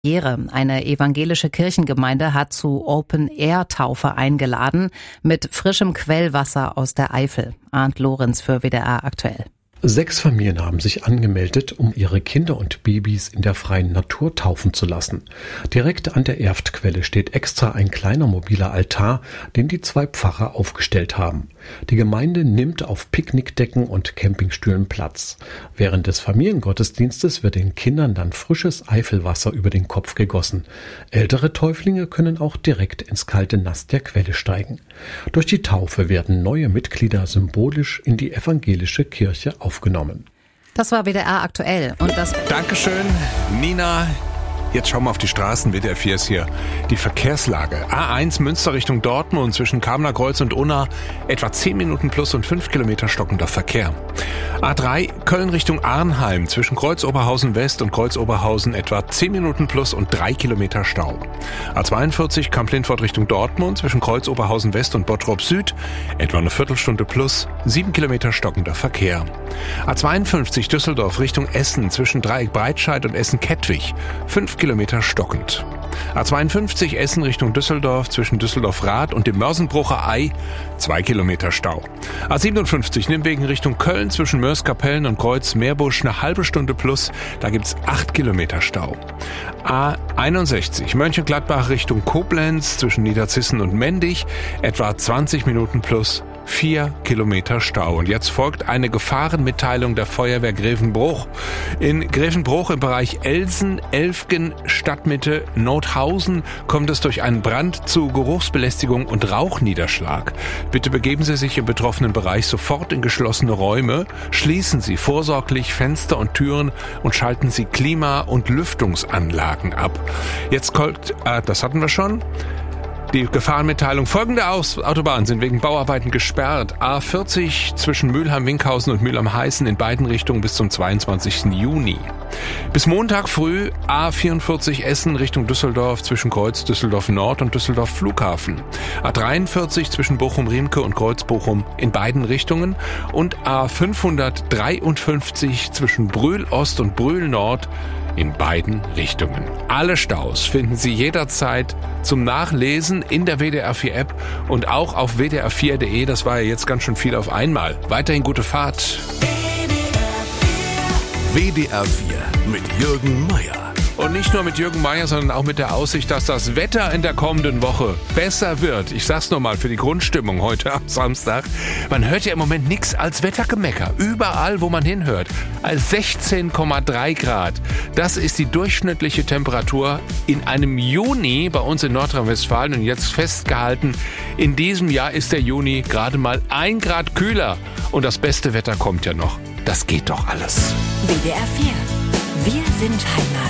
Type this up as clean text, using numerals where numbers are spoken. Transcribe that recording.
Eine evangelische Kirchengemeinde hat zu Open-Air-Taufe eingeladen mit frischem Quellwasser aus der Eifel. Arndt Lorenz für WDR aktuell. 6 Familien haben sich angemeldet, um ihre Kinder und Babys in der freien Natur taufen zu lassen. Direkt an der Erftquelle steht extra ein kleiner mobiler Altar, den die 2 Pfarrer aufgestellt haben. Die Gemeinde nimmt auf Picknickdecken und Campingstühlen Platz. Während des Familiengottesdienstes wird den Kindern dann frisches Eifelwasser über den Kopf gegossen. Ältere Täuflinge können auch direkt ins kalte Nass der Quelle steigen. Durch die Taufe werden neue Mitglieder symbolisch in die evangelische Kirche aufgenommen. Das war WDR aktuell. Und das Dankeschön, Nina. Jetzt schauen wir auf die Straßen. WDR 4 ist hier die Verkehrslage. A1 Münster Richtung Dortmund zwischen Kamener Kreuz und Unna etwa 10 Minuten plus und 5 Kilometer stockender Verkehr. A3 Köln Richtung Arnheim zwischen Kreuz Oberhausen West und Kreuz Oberhausen etwa 10 Minuten plus und 3 Kilometer Stau. A42 Kamp-Lindfort Richtung Dortmund zwischen Kreuz Oberhausen West und Bottrop Süd etwa eine Viertelstunde plus 7 Kilometer stockender Verkehr. A52 Düsseldorf Richtung Essen zwischen Dreieck Breitscheid und Essen-Kettwig 5 Kilometer stockend. A52 Essen Richtung Düsseldorf zwischen Düsseldorf-Rath und dem Mörsenbrucher Ei 2 Kilometer Stau. A57 Nimwegen Richtung Köln zwischen Mörs-Kapellen und Kreuz-Meerbusch eine halbe Stunde plus, da gibt's 8 Kilometer Stau. A61 Mönchengladbach Richtung Koblenz zwischen Niederzissen und Mendig etwa 20 Minuten plus 4 Kilometer Stau. Und jetzt folgt eine Gefahrenmitteilung der Feuerwehr Grevenbruch. In Grevenbruch im Bereich Elsen, Elfgen, Stadtmitte, Nothausen kommt es durch einen Brand zu Geruchsbelästigung und Rauchniederschlag. Bitte begeben Sie sich im betroffenen Bereich sofort in geschlossene Räume, schließen Sie vorsorglich Fenster und Türen und schalten Sie Klima- und Lüftungsanlagen ab. Jetzt folgt, das hatten wir schon, die Gefahrenmitteilung. Folgende Autobahnen sind wegen Bauarbeiten gesperrt. A40 zwischen Mülheim-Winkhausen und Mülheim-Heißen in beiden Richtungen bis zum 22. Juni. Bis Montag früh A44 Essen Richtung Düsseldorf zwischen Kreuz Düsseldorf Nord und Düsseldorf Flughafen. A43 zwischen Bochum-Riemke und Kreuz Bochum in beiden Richtungen und A553 zwischen Brühl Ost und Brühl Nord in beiden Richtungen. Alle Staus finden Sie jederzeit zum Nachlesen in der WDR 4 App und auch auf wdr4.de. Das war ja jetzt ganz schön viel auf einmal. Weiterhin gute Fahrt. WDR 4 mit Jürgen Meier. Und nicht nur mit Jürgen Meier, sondern auch mit der Aussicht, dass das Wetter in der kommenden Woche besser wird. Ich sag's nochmal für die Grundstimmung heute am Samstag. Man hört ja im Moment nichts als Wettergemecker. Überall, wo man hinhört. Als 16,3 Grad. Das ist die durchschnittliche Temperatur in einem Juni bei uns in Nordrhein-Westfalen. Und jetzt festgehalten, in diesem Jahr ist der Juni gerade mal 1 Grad kühler. Und das beste Wetter kommt ja noch. Das geht doch alles. WDR 4. Wir sind Heimat.